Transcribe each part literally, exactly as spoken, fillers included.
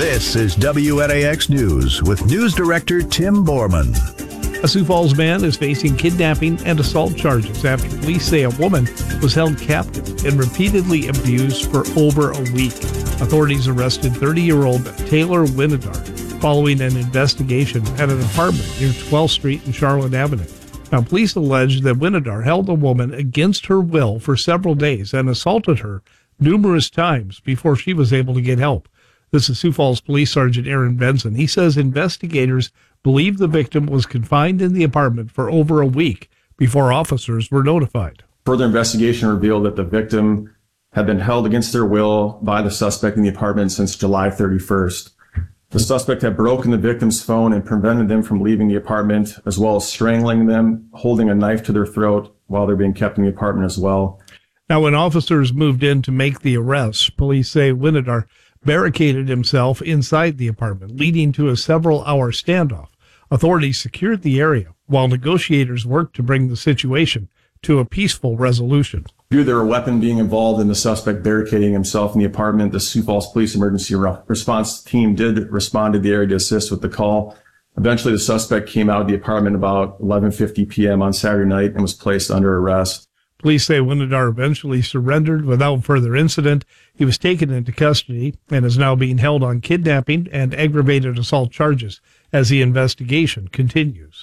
This is W N A X News with News Director Tim Borman. A Sioux Falls man is facing kidnapping and assault charges after police say a woman was held captive and repeatedly abused for over a week. Authorities arrested thirty-year-old Taylor Winodar following an investigation at an apartment near twelfth Street and Charlotte Avenue. Now, police allege that Winodar held the woman against her will for several days and assaulted her numerous times before she was able to get help. This is Sioux Falls Police Sergeant Aaron Benson. He says investigators believe the victim was confined in the apartment for over a week before officers were notified. Further investigation revealed that the victim had been held against their will by the suspect in the apartment since July thirty-first. The suspect had broken the victim's phone and prevented them from leaving the apartment, as well as strangling them, holding a knife to their throat while they're being kept in the apartment as well. Now, when officers moved in to make the arrest, police say Winodar barricaded himself inside the apartment, leading to a several-hour standoff. Authorities secured the area while negotiators worked to bring the situation to a peaceful resolution. Due to their weapon being involved in the suspect barricading himself in the apartment, the Sioux Falls Police Emergency Response Team did respond to the area to assist with the call. Eventually, the suspect came out of the apartment about eleven fifty p.m. on Saturday night and was placed under arrest. Police say Winodar eventually surrendered without further incident. He was taken into custody and is now being held on kidnapping and aggravated assault charges as the investigation continues.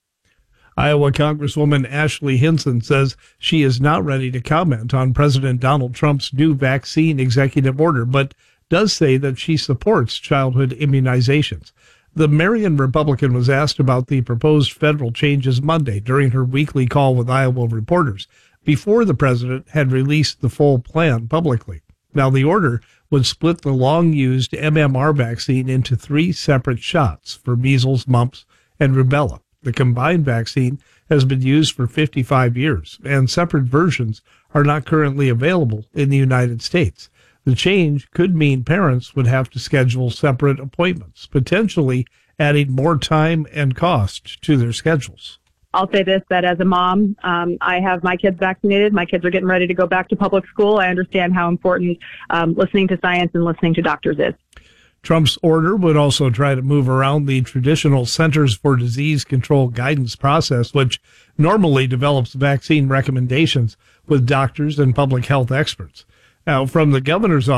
Iowa Congresswoman Ashley Hinson says she is not ready to comment on President Donald Trump's new vaccine executive order, but does say that she supports childhood immunizations. The Marion Republican was asked about the proposed federal changes Monday during her weekly call with Iowa reporters, before the president had released the full plan publicly. Now, the order would split the long-used M M R vaccine into three separate shots for measles, mumps, and rubella. The combined vaccine has been used for fifty-five years, and separate versions are not currently available in the United States. The change could mean parents would have to schedule separate appointments, potentially adding more time and cost to their schedules. I'll say this, that as a mom, um, I have my kids vaccinated. My kids are getting ready to go back to public school. I understand how important um, listening to science and listening to doctors is. Trump's order would also try to move around the traditional Centers for Disease Control guidance process, which normally develops vaccine recommendations with doctors and public health experts. Now, from the governor's office,